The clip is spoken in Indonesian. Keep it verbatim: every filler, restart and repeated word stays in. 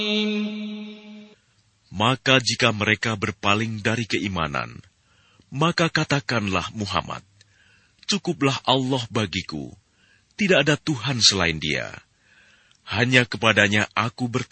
Maka jika mereka berpaling dari keimanan, maka katakanlah Muhammad, cukuplah Allah bagiku, tidak ada Tuhan selain Dia. Hanya kepadanya aku bertakwa.